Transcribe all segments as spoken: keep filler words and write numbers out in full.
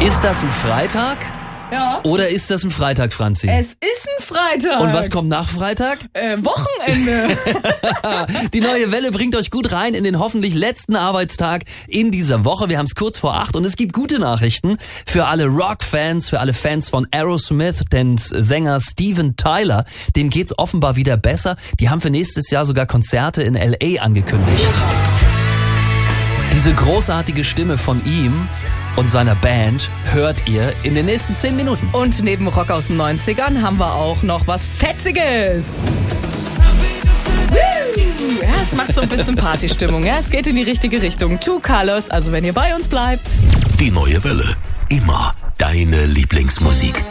Ist das ein Freitag? Ja. Oder ist das ein Freitag, Franzi? Es ist ein Freitag. Und was kommt nach Freitag? Äh, Wochenende. Die neue Welle bringt euch gut rein in den hoffentlich letzten Arbeitstag in dieser Woche. Wir haben es kurz vor acht und es gibt gute Nachrichten für alle Rock-Fans, für alle Fans von Aerosmith, denn Sänger Steven Tyler, dem geht's offenbar wieder besser. Die haben für nächstes Jahr sogar Konzerte in L A angekündigt. Diese großartige Stimme von ihm und seiner Band hört ihr in den nächsten zehn Minuten. Und neben Rock aus den neunzigern haben wir auch noch was Fetziges. Ja, es macht so ein bisschen Partystimmung. Ja, es geht in die richtige Richtung. Two Colors, also wenn ihr bei uns bleibt. Die neue Welle. Immer deine Lieblingsmusik.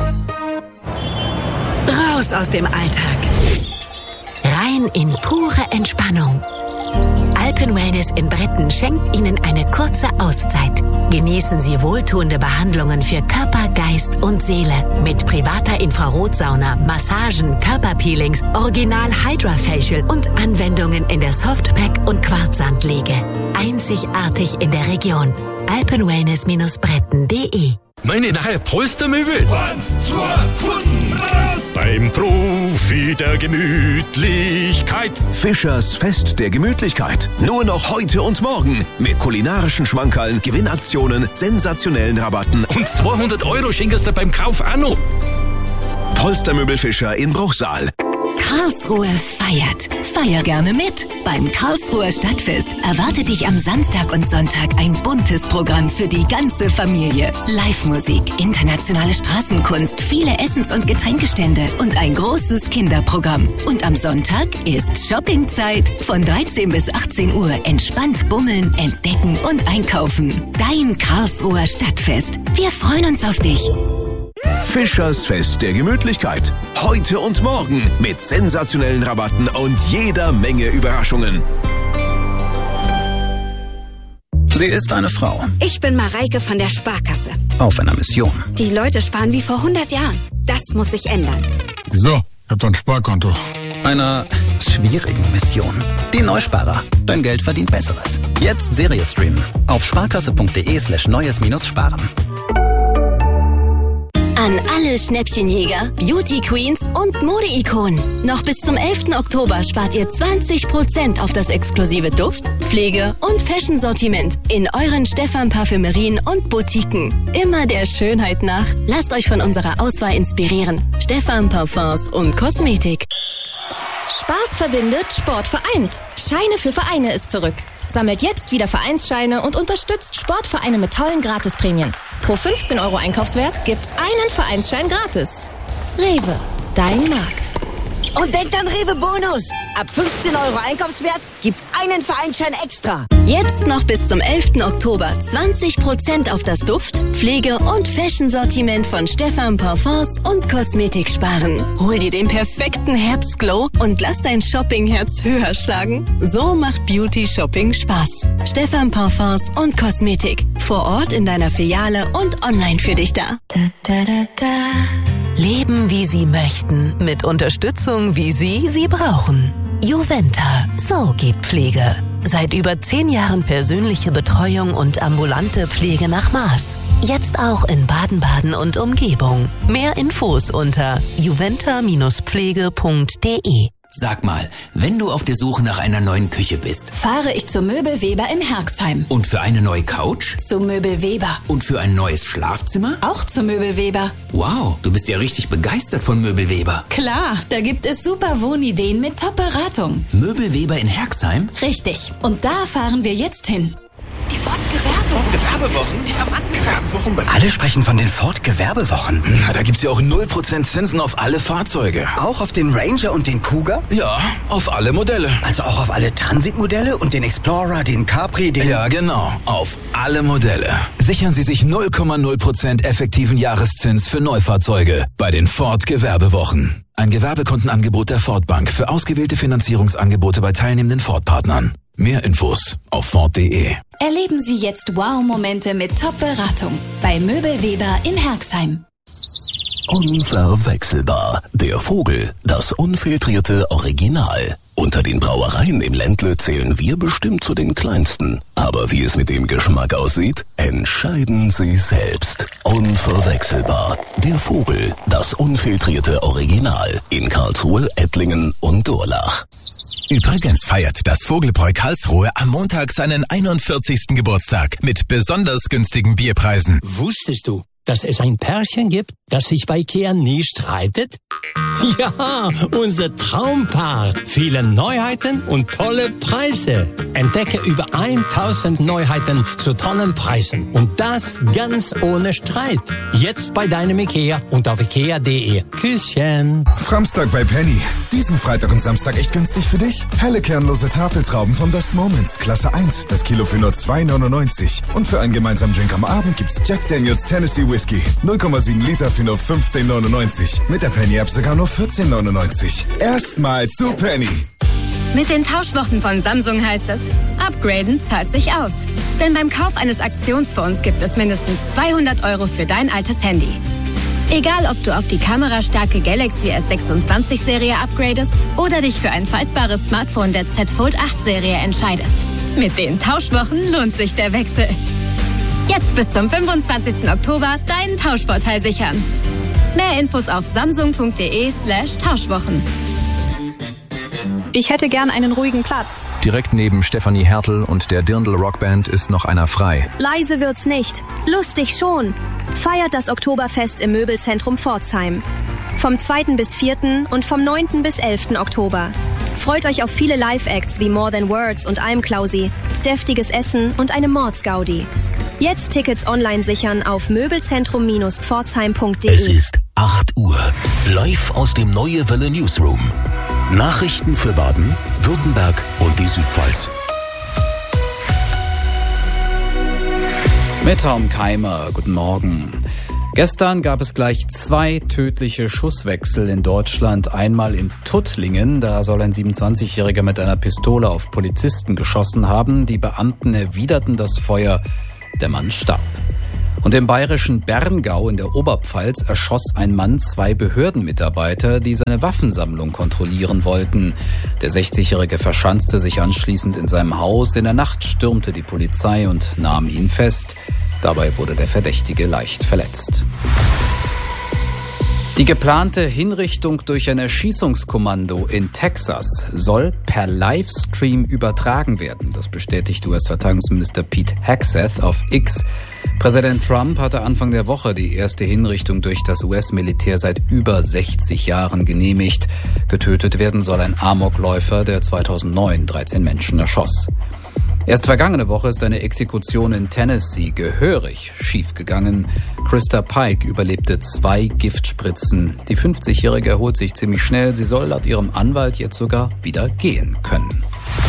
Raus aus dem Alltag. Rein in pure Entspannung. Alpen Wellness in Bretten schenkt Ihnen eine kurze Auszeit. Genießen Sie wohltuende Behandlungen für Körper, Geist und Seele mit privater Infrarotsauna, Massagen, Körperpeelings, Original Hydra Facial und Anwendungen in der Softpack- und Quarzsandliege. Einzigartig in der Region. alpen wellness Bretten punkt de. Meine neue Polstermöbel. Eins, zwei, raus! Beim Profi der Gemütlichkeit. Fischers Fest der Gemütlichkeit. Nur noch heute und morgen. Mit kulinarischen Schmankerln, Gewinnaktionen, sensationellen Rabatten. Und zweihundert Euro schenkst du beim Kauf auch noch. Polstermöbel Fischer in Bruchsal. Karlsruhe feiert. Feier gerne mit. Beim Karlsruher Stadtfest erwartet dich am Samstag und Sonntag ein buntes Programm für die ganze Familie. Live-Musik, internationale Straßenkunst, viele Essens- und Getränkestände und ein großes Kinderprogramm. Und am Sonntag ist Shoppingzeit. Von dreizehn bis achtzehn Uhr entspannt bummeln, entdecken und einkaufen. Dein Karlsruher Stadtfest. Wir freuen uns auf dich. Fischers Fest der Gemütlichkeit. Heute und morgen mit sensationellen Rabatten und jeder Menge Überraschungen. Sie ist eine Frau. Ich bin Mareike von der Sparkasse. Auf einer Mission. Die Leute sparen wie vor hundert Jahren. Das muss sich ändern. Wieso? Ich hab doch ein Sparkonto. Einer schwierigen Mission. Die Neusparer. Dein Geld verdient Besseres. Jetzt Serie streamen. Auf sparkasse.de slash neues minus sparen. An alle Schnäppchenjäger, Beauty Queens und Mode-Ikonen. Noch bis zum elften Oktober spart ihr zwanzig Prozent auf das exklusive Duft-, Pflege- und Fashion-Sortiment in euren Stephan Parfümerien und Boutiquen. Immer der Schönheit nach. Lasst euch von unserer Auswahl inspirieren. Stephan Parfums und Kosmetik. Spaß verbindet, Sport vereint. Scheine für Vereine ist zurück. Sammelt jetzt wieder Vereinsscheine und unterstützt Sportvereine mit tollen Gratisprämien. Pro fünfzehn Euro Einkaufswert gibt's einen Vereinsschein gratis. Rewe, dein Markt. Und denkt an Rewe Bonus. Ab fünfzehn Euro Einkaufswert gibt's einen Vereinsschein extra. Jetzt noch bis zum elften Oktober zwanzig Prozent auf das Duft-, Pflege- und Fashion-Sortiment von Stephan Parfums und Kosmetik sparen. Hol dir den perfekten Herbstglow und lass dein Shoppingherz höher schlagen. So macht Beauty-Shopping Spaß. Stephan Parfums und Kosmetik. Vor Ort in deiner Filiale und online für dich da. Da, da, da, da. Leben, wie Sie möchten, mit Unterstützung, wie Sie sie brauchen. Juventa, so geht Pflege. Seit über zehn Jahren persönliche Betreuung und ambulante Pflege nach Maß. Jetzt auch in Baden-Baden und Umgebung. Mehr Infos unter juventa Bindestrich pflege punkt de. Sag mal, wenn du auf der Suche nach einer neuen Küche bist, fahre ich zu Möbel Weber in Herxheim. Und für eine neue Couch? Zu Möbel Weber. Und für ein neues Schlafzimmer? Auch zu Möbel Weber. Wow, du bist ja richtig begeistert von Möbel Weber. Klar, da gibt es super Wohnideen mit Top-Beratung. Möbel Weber in Herxheim? Richtig. Und da fahren wir jetzt hin. Die Ford-Gewerbewochen. Gewerbewochen? Die haben Gewerbewochen. Alle sprechen von den Ford-Gewerbewochen. Na, da gibt's ja auch null Prozent Zinsen auf alle Fahrzeuge. Auch auf den Ranger und den Kuga? Ja, auf alle Modelle. Also auch auf alle Transitmodelle und den Explorer, den Capri, den... Ja, genau. Auf alle Modelle. Sichern Sie sich null Komma null Prozent effektiven Jahreszins für Neufahrzeuge bei den Ford-Gewerbewochen. Ein Gewerbekundenangebot der Ford Bank für ausgewählte Finanzierungsangebote bei teilnehmenden Ford-Partnern. Mehr Infos auf Ford punkt de. Erleben Sie jetzt Wow-Momente mit Top-Beratung bei Möbel Weber in Herxheim. Unverwechselbar. Der Vogel, das unfiltrierte Original. Unter den Brauereien im Ländle zählen wir bestimmt zu den kleinsten. Aber wie es mit dem Geschmack aussieht, entscheiden Sie selbst. Unverwechselbar. Der Vogel, das unfiltrierte Original. In Karlsruhe, Ettlingen und Durlach. Übrigens feiert das Vogelbräu Karlsruhe am Montag seinen einundvierzigsten Geburtstag mit besonders günstigen Bierpreisen. Wusstest du, dass es ein Pärchen gibt, das sich bei Ikea nie streitet? Ja, unser Traumpaar. Viele Neuheiten und tolle Preise. Entdecke über tausend Neuheiten zu tollen Preisen. Und das ganz ohne Streit. Jetzt bei deinem Ikea und auf ikea punkt de. Küsschen. Framstag bei Penny. Diesen Freitag und Samstag echt günstig für dich. Helle kernlose Tafeltrauben von Best Moments. Klasse eins. Das Kilo für nur zwei neunundneunzig. Und für einen gemeinsamen Drink am Abend gibt's Jack Daniels Tennessee Whiskey. null Komma sieben Liter für nur fünfzehn neunundneunzig. Mit der Penny-App sogar nur vierzehn neunundneunzig. Erstmal zu Penny. Mit den Tauschwochen von Samsung heißt es, upgraden zahlt sich aus. Denn beim Kauf eines Aktionsfonds gibt es mindestens zweihundert Euro für dein altes Handy. Egal, ob du auf die kamerastarke Galaxy S sechsundzwanzig Serie upgradest oder dich für ein faltbares Smartphone der Z Fold acht Serie entscheidest. Mit den Tauschwochen lohnt sich der Wechsel. Jetzt bis zum fünfundzwanzigsten Oktober deinen Tauschvorteil sichern. Mehr Infos auf samsung punkt de slash Tauschwochen. Ich hätte gern einen ruhigen Platz. Direkt neben Stefanie Hertel und der Dirndl Rockband ist noch einer frei. Leise wird's nicht. Lustig schon. Feiert das Oktoberfest im Möbelzentrum Pforzheim. Vom zweiten bis vierten und vom neunten bis elften Oktober. Freut euch auf viele Live-Acts wie More Than Words und Almklausi, deftiges Essen und eine Mordsgaudi. Jetzt Tickets online sichern auf möbelzentrum Bindestrich pforzheim punkt de. Es ist acht Uhr. Live aus dem Neue Welle Newsroom. Nachrichten für Baden, Württemberg und die Südpfalz. Mit Tom Keimer, guten Morgen. Gestern gab es gleich zwei tödliche Schusswechsel in Deutschland. Einmal in Tuttlingen, da soll ein siebenundzwanzigjähriger mit einer Pistole auf Polizisten geschossen haben. Die Beamten erwiderten das Feuer, der Mann starb. Und im bayerischen Berngau in der Oberpfalz erschoss ein Mann zwei Behördenmitarbeiter, die seine Waffensammlung kontrollieren wollten. Der sechzigjährige verschanzte sich anschließend in seinem Haus. In der Nacht stürmte die Polizei und nahm ihn fest. Dabei wurde der Verdächtige leicht verletzt. Die geplante Hinrichtung durch ein Erschießungskommando in Texas soll per Livestream übertragen werden. Das bestätigt U S-Verteidigungsminister Pete Hegseth auf X. Präsident Trump hatte Anfang der Woche die erste Hinrichtung durch das U S-Militär seit über sechzig Jahren genehmigt. Getötet werden soll ein Amokläufer, der zweitausendneun dreizehn Menschen erschoss. Erst vergangene Woche ist eine Exekution in Tennessee gehörig schiefgegangen. Krista Pike überlebte zwei Giftspritzen. Die fünfzigjährige erholt sich ziemlich schnell. Sie soll laut ihrem Anwalt jetzt sogar wieder gehen können.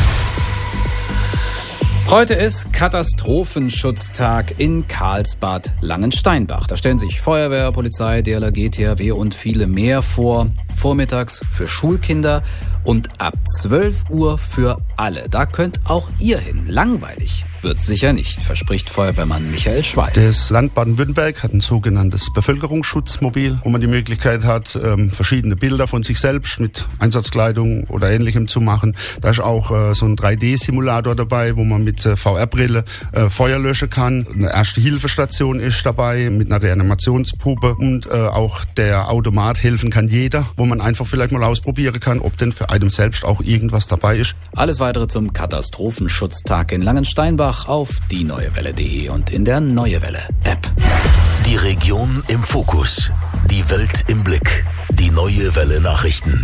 Heute ist Katastrophenschutztag in Karlsbad Langensteinbach. Da stellen sich Feuerwehr, Polizei, D L R G, T H W und viele mehr vor. Vormittags für Schulkinder und ab zwölf Uhr für alle. Da könnt auch ihr hin. Langweilig wird sicher nicht, verspricht Feuerwehrmann Michael Schweid. Das Land Baden-Württemberg hat ein sogenanntes Bevölkerungsschutzmobil, wo man die Möglichkeit hat, verschiedene Bilder von sich selbst mit Einsatzkleidung oder Ähnlichem zu machen. Da ist auch so ein drei D Simulator dabei, wo man mit V R-Brille Feuer löschen kann. Eine Erste-Hilfe-Station ist dabei mit einer Reanimationspuppe und auch der Automat helfen kann jeder, wo man einfach vielleicht mal ausprobieren kann, ob denn für einen selbst auch irgendwas dabei ist. Alles weitere zum Katastrophenschutztag in Langensteinbach auf die neue welle punkt de und in der Neue Welle App. Die Region im Fokus. Die Welt im Blick. Die Neue Welle Nachrichten.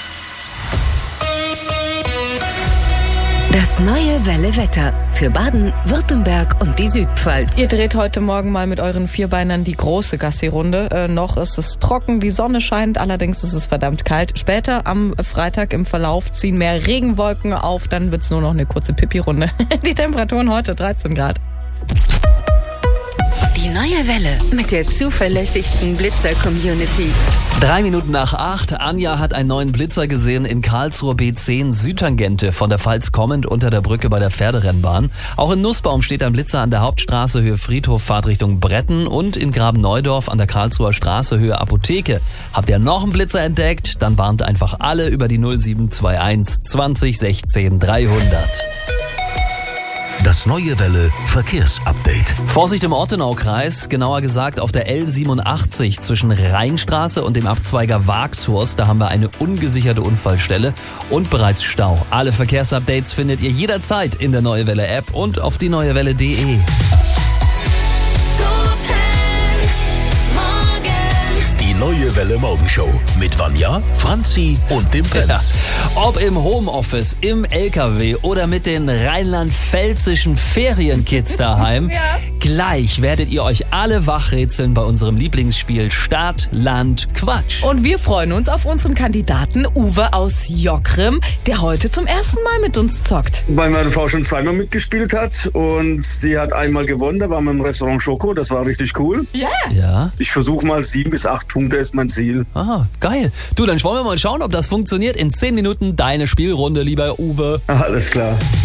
Das Neue Welle Wetter für Baden, Württemberg und die Südpfalz. Ihr dreht heute Morgen mal mit euren Vierbeinern die große Gassi-Runde. Äh, noch ist es trocken, die Sonne scheint, allerdings ist es verdammt kalt. Später am Freitag im Verlauf ziehen mehr Regenwolken auf, dann wird's nur noch eine kurze Pipi-Runde. Die Temperaturen heute dreizehn Grad. Die neue Welle mit der zuverlässigsten Blitzer-Community. Drei Minuten nach acht. Anja hat einen neuen Blitzer gesehen in Karlsruhe B zehn Südtangente von der Pfalz kommend unter der Brücke bei der Pferderennbahn. Auch in Nussbaum steht ein Blitzer an der Hauptstraße Höhe Friedhof Fahrtrichtung Bretten und in Graben-Neudorf an der Karlsruher Straße Höhe Apotheke. Habt ihr noch einen Blitzer entdeckt? Dann warnt einfach alle über die null sieben zwei eins zwanzig sechzehn dreihundert. Das neue Welle Verkehrsupdate. Vorsicht im Ortenaukreis, genauer gesagt auf der L siebenundachtzig zwischen Rheinstraße und dem Abzweiger Waaghorst. Da haben wir eine ungesicherte Unfallstelle und bereits Stau. Alle Verkehrsupdates findet ihr jederzeit in der Neue Welle App und auf die neue welle punkt de. Neue Welle Morgenshow mit Vanja, Franzi und dem Prinz. Ja. Ob im Homeoffice, im L K W oder mit den rheinland-pfälzischen Ferienkids daheim, ja. Gleich werdet ihr euch alle wachrätseln bei unserem Lieblingsspiel Stadt, Land, Quatsch. Und wir freuen uns auf unseren Kandidaten Uwe aus Jockrim, der heute zum ersten Mal mit uns zockt. Weil meine Frau schon zweimal mitgespielt hat und die hat einmal gewonnen, da waren wir im Restaurant Schoko, das war richtig cool. Ja. Ja. Ich versuche mal sieben bis acht Punkte ist mein Ziel. Ah, geil. Du, dann wollen wir mal schauen, ob das funktioniert. In zehn Minuten deine Spielrunde, lieber Uwe. Alles klar.